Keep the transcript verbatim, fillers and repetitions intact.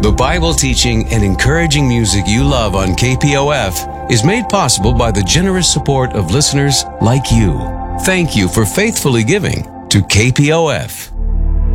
The Bible teaching and encouraging music you love on K P O F is made possible by the generous support of listeners like you. Thank you for faithfully giving to K P O F.